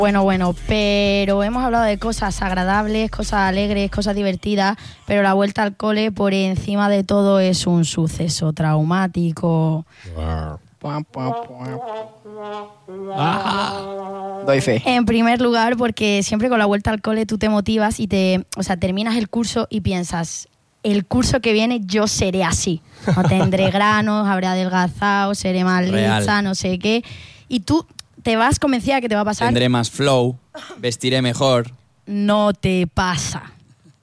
Bueno, pero hemos hablado de cosas agradables, cosas alegres, cosas divertidas, pero la vuelta al cole por encima de todo es un suceso traumático. Doy fe. En primer lugar, porque siempre con la vuelta al cole tú te motivas y terminas el curso y piensas, el curso que viene yo seré así. No tendré granos, habré adelgazado, seré más lisa, no sé qué. Y tú te vas convencida que te va a pasar. Tendré más flow, vestiré mejor. No te pasa.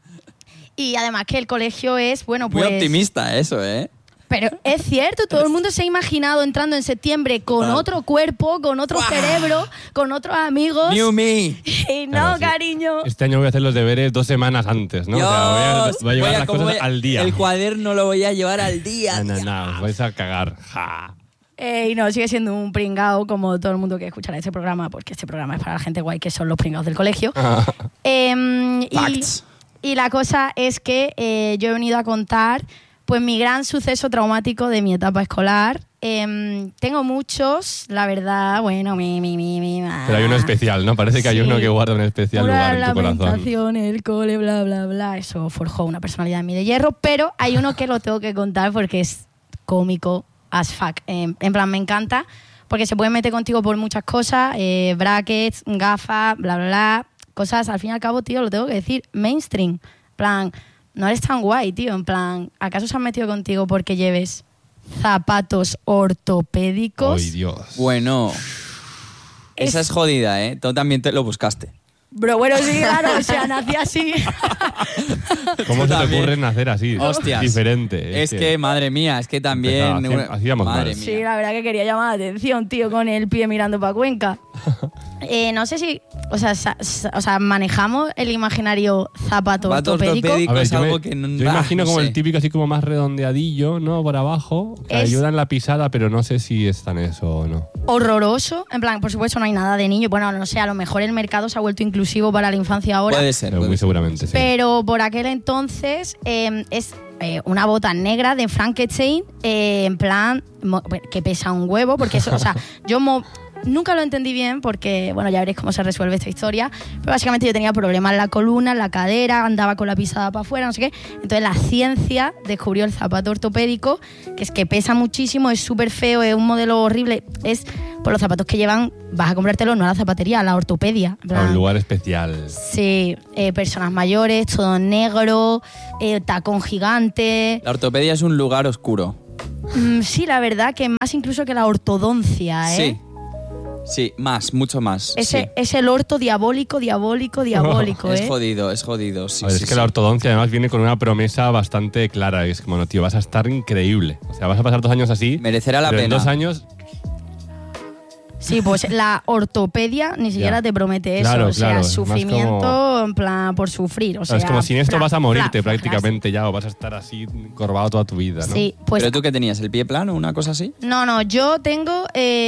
Y además que el colegio es, bueno, pues... Muy optimista eso, ¿eh? Pero es cierto, todo el mundo se ha imaginado entrando en septiembre con otro cuerpo, con otro cerebro, con otros amigos. New me. Y no, sí. Cariño. Este año voy a hacer los deberes 2 semanas antes, ¿no? Dios, O sea, voy a llevar las cosas al día. El cuaderno lo voy a llevar al día. No, os vais a cagar. Ja. Y no, sigue siendo un pringao como todo el mundo que escuchará este programa, porque este programa es para la gente guay que son los pringados del colegio. Facts. Y la cosa es que yo he venido a contar pues mi gran suceso traumático de mi etapa escolar. Tengo muchos, la verdad, bueno, Pero hay uno especial, ¿no? Parece que hay uno que guarda un especial lugar en tu corazón. Lamentación, el cole, bla, bla, bla. Eso forjó una personalidad en mí de hierro, pero hay uno que lo tengo que contar porque es cómico as fuck. En plan, me encanta porque se puede meter contigo por muchas cosas, brackets, gafas, bla, bla, bla. Cosas, al fin y al cabo, tío, lo tengo que decir, mainstream. En plan, no eres tan guay, tío. En plan, ¿acaso se han metido contigo porque lleves zapatos ortopédicos? ¡Ay, Dios! Bueno, esa es jodida, ¿eh? Tú también te lo buscaste. Bro, bueno, sí, claro, o sea, nací así. ¿Cómo se te también. ocurre nacer así? Hostias. Diferente. Es que, madre mía, es que también... Hacíamos madre mal. mía. Sí, la verdad que quería llamar la atención, tío, con el pie mirando para Cuenca. No sé si... O sea, manejamos el imaginario zapato ortopédico. ortopédico. A ver, Es yo, algo que no- yo imagino no como sé. el típico así como más redondeadillo, ¿no? Por abajo, que ayuda en la pisada, pero no sé si es tan eso o no. Horroroso. En plan, por supuesto, no hay nada de niño. Bueno, no sé, a lo mejor el mercado se ha vuelto inclusivo para la infancia ahora. Puede ser. Pero muy seguramente, sí. Pero por aquel entonces es una bota negra de Frankenstein, en plan, que pesa un huevo, porque eso, o sea, nunca lo entendí bien porque, bueno, ya veréis cómo se resuelve esta historia, pero básicamente yo tenía problemas en la columna, en la cadera, andaba con la pisada para afuera, no sé qué. Entonces la ciencia descubrió el zapato ortopédico, que es que pesa muchísimo, es súper feo, es un modelo horrible, es por los zapatos que llevan, vas a comprártelo no a la zapatería, a la ortopedia. En A un plan, lugar especial. sí, personas mayores, todo negro, tacón gigante. La ortopedia es un lugar oscuro. Sí, la verdad que más incluso que la ortodoncia, ¿eh? Sí. Sí, mucho más. Es sí. el orto diabólico, Es ¿eh? jodido, sí. A ver, sí, es que sí. la ortodoncia además viene con una promesa bastante clara. Es como, no, tío, vas a estar increíble. O sea, vas a pasar 2 años así. Merecerá la pero pena. en 2 años... Sí, pues la ortopedia ni siquiera Ya. te promete eso. Claro, o sea, claro, es más sufrimiento como- en plan por sufrir. O sea, es como sin esto vas a morirte fla, prácticamente ya, o vas a estar así encorvado toda tu vida, ¿no? Sí, pues ¿Pero tú qué tenías? ¿El pie plano o una cosa así? No, yo tengo,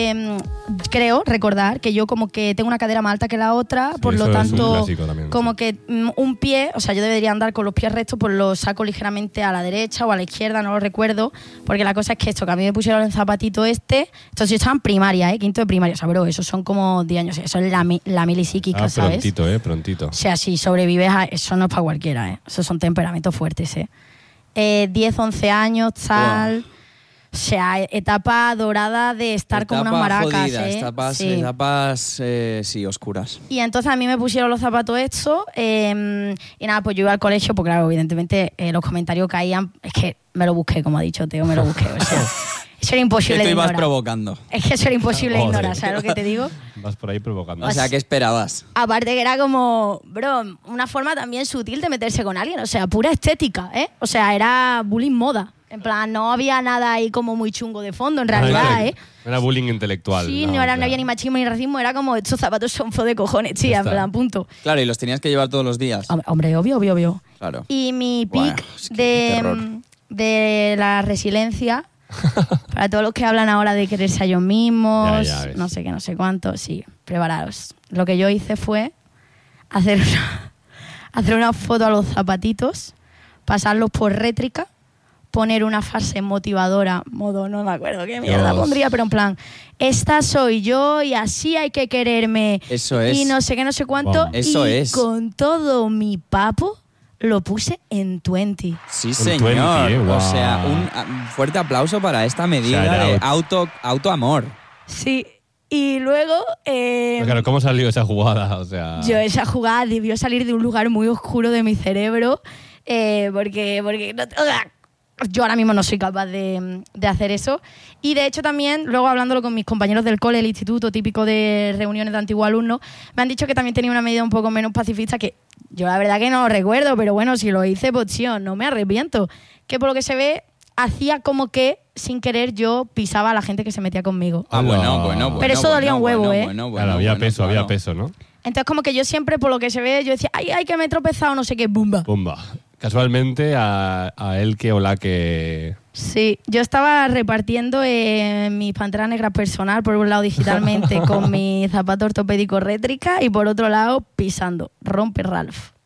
creo recordar que yo como que tengo una cadera más alta que la otra, Sí, por lo eso es un tanto, clásico también, como sí. que un pie, o sea, yo debería andar con los pies rectos, pues lo saco ligeramente a la derecha o a la izquierda, no lo recuerdo, porque la cosa es que esto, que a mí me pusieron el zapatito entonces yo estaba en primaria, quinto de primaria, o sea, bro, esos son como 10 años, eso es la milisíquica, ¿sabes? Prontito. O sea, si sobrevives a eso no es para cualquiera, esos son temperamentos fuertes, 10, 11 años, tal... O sea, etapa dorada de estar como unas maracas, jodida, etapas, sí, oscuras. Y entonces a mí me pusieron los zapatos estos y nada, pues yo iba al colegio, porque claro, evidentemente los comentarios caían, es que me lo busqué, como ha dicho Teo, me lo busqué, o sea, eso era imposible ¿Qué de te ibas ignorar. provocando? Es que eso era imposible de Joder. ignorar, ¿sabes lo que te digo? Vas por ahí provocando. O sea, ¿qué esperabas? Aparte que era como, bro, una forma también sutil de meterse con alguien, o sea, pura estética, ¿eh? O sea, era bullying moda. En plan, no había nada ahí como muy chungo de fondo, en realidad, ¿eh? No era bullying intelectual. Sí, no había ni machismo ni racismo, era como, estos zapatos son fo de cojones, tía, en está. plan, punto. Claro, y los tenías que llevar todos los días. Hombre, obvio. Claro. Y mi Buah, pick es que qué terror. de la resiliencia, para todos los que hablan ahora de quererse a ellos mismos, Ya ves. no sé qué, no sé cuánto, sí, preparaos. Lo que yo hice fue hacer una foto a los zapatitos, pasarlos por rétrica, poner una frase motivadora, modo, no me acuerdo qué mierda Dios. pondría, pero en plan, esta soy yo y así hay que quererme. Eso es. Y no sé qué, no sé cuánto. Bom. Eso y es. con todo mi papo lo puse en 20. Sí, señor. 20, O wow. sea, un fuerte aplauso para esta medida Shout de autoamor. Sí. Y luego... Pero claro, ¿cómo salió esa jugada? O sea, Yo esa jugada debió salir de un lugar muy oscuro de mi cerebro porque no, o sea, yo ahora mismo no soy capaz de hacer eso. Y de hecho también, luego hablándolo con mis compañeros del cole, el instituto, típico de reuniones de antiguos alumnos, me han dicho que también tenía una medida un poco menos pacifista que yo la verdad que no lo recuerdo, pero bueno, si lo hice, pues tío, no me arrepiento. Que por lo que se ve, hacía como que sin querer yo pisaba a la gente que se metía conmigo. Ah, bueno. Pero eso dolía un huevo, ¿eh? claro, había peso, ¿no? Entonces como que yo siempre, por lo que se ve, yo decía, ay, que me he tropezado, no sé qué, bumba. Pumba. Casualmente a el que o la que... Sí, yo estaba repartiendo mis panteras negras personal, por un lado digitalmente, con mi zapato ortopédico rétrica y por otro lado pisando. Rompe Ralph.